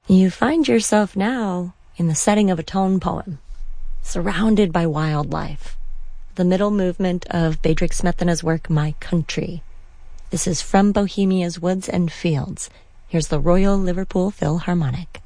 You find yourself now in the setting of a tone poem, surrounded by wildlife. The middle movement of Bedřich Smetana's work, My Country. This is From Bohemia's Woods and Fields. Here's the Royal Liverpool Philharmonic.